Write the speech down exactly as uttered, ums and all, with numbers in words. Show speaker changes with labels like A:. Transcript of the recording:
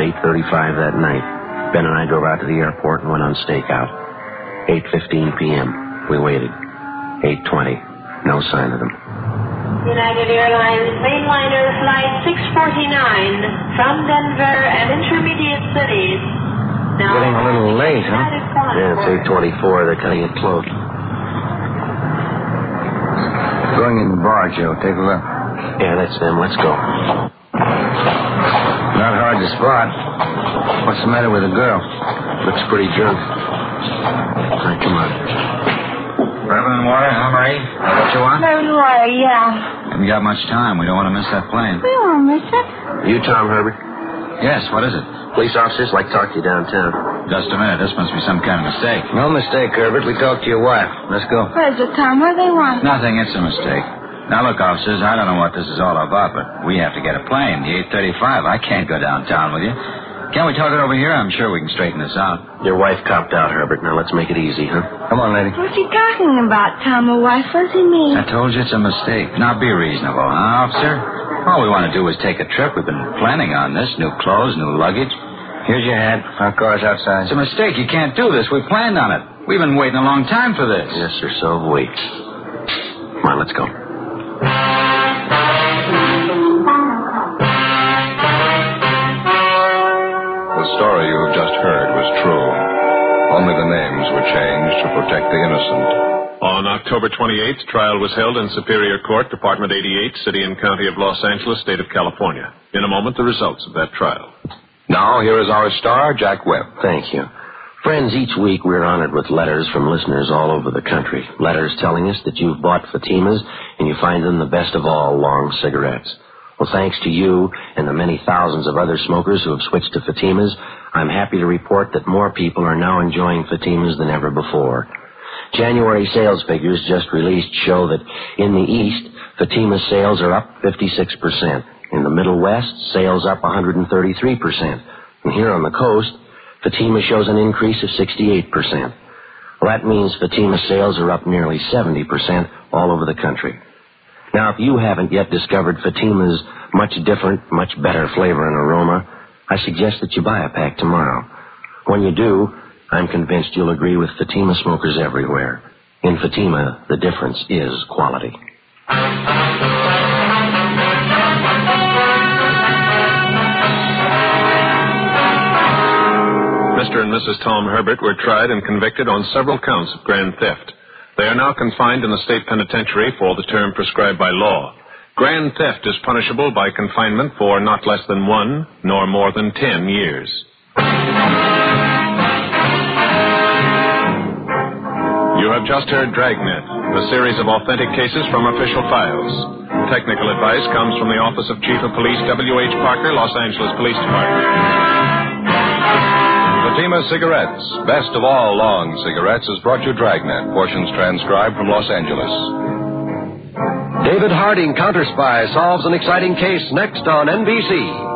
A: eight thirty-five that night. Ben and I drove out to the airport and went on stakeout. eight fifteen p.m. We waited. eight twenty. No sign of them.
B: United Airlines mainliner flight six forty-nine from Denver and intermediate cities. Now
C: getting a little late, huh?
A: Yeah, it's eight twenty-four. They're cutting it close.
C: Going in the bar, Joe. Take a look.
A: Yeah, that's them. Let's go.
C: Not hard to spot. What's the matter with the girl?
A: Looks pretty drunk. All right, come on.
D: Bourbon and water, huh, Marie? Is that what you want?
E: Bourbon and water, yeah.
D: Haven't got much time. We don't want to miss that plane.
E: We won't miss it.
A: You, Tom Herbert?
D: Yes, what is it?
A: Police officers like to talk to you downtown.
D: Just a minute. This must be some kind of mistake.
C: No mistake, Herbert. We talked to your wife. Let's go.
E: Where's it, Tom? What do they want?
D: Nothing. It's a mistake. Now, look, officers, I don't know what this is all about, but we have to get a plane, the eight thirty-five. I can't go downtown with you. Can't we talk it over here? I'm sure we can straighten this out.
A: Your wife copped out, Herbert. Now, let's make it easy, huh?
C: Come on, lady.
E: What's he talking about, Tom? A wife? What does he mean?
D: I told you it's a mistake. Now, be reasonable, huh, officer? All we want to do is take a trip. We've been planning on this. New clothes, new luggage.
C: Here's your hat. Our car's outside.
D: It's a mistake. You can't do this. We planned on it. We've been waiting a long time for this.
A: Yes, sir. So have we. Come on, let's go.
F: The story you have just heard was true. Only the names were changed to protect the innocent.
G: On October twenty-eighth, trial was held in Superior Court, Department eighty-eight, City and County of Los Angeles, State of California. In a moment, the results of that trial.
F: Now, here is our star, Jack Webb.
A: Thank you. Friends, each week we're honored with letters from listeners all over the country. Letters telling us that you've bought Fatimas and you find them the best of all long cigarettes. Well, thanks to you and the many thousands of other smokers who have switched to Fatimas, I'm happy to report that more people are now enjoying Fatimas than ever before. January sales figures just released show that in the East, Fatima sales are up fifty-six percent. In the Middle West, sales up one hundred thirty-three percent. And here on the coast, Fatima shows an increase of sixty-eight percent. Well, that means Fatima sales are up nearly seventy percent all over the country. Now, if you haven't yet discovered Fatima's much different, much better flavor and aroma, I suggest that you buy a pack tomorrow. When you do, I'm convinced you'll agree with Fatima smokers everywhere. In Fatima, the difference is quality.
G: Mister and Missus Tom Herbert were tried and convicted on several counts of grand theft. They are now confined in the state penitentiary for the term prescribed by law. Grand theft is punishable by confinement for not less than one, nor more than ten years. You have just heard Dragnet, a series of authentic cases from official files. Technical advice comes from the Office of Chief of Police W H Parker, Los Angeles Police Department.
F: Fatima Cigarettes, best of all long cigarettes, has brought you Dragnet, portions transcribed from Los Angeles.
H: David Harding, Counter Spy, solves an exciting case next on N B C.